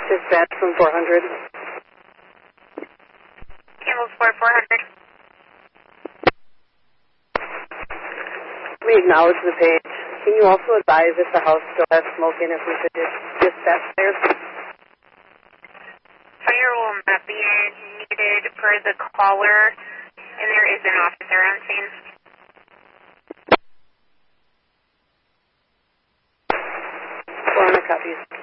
Dispatch from 400. Campbell Sport 400. We acknowledge the page. Can you also advise if the house still has smoking if we could dispatch there? Fire will not be needed for the caller, and there is an officer on scene. 400 copies.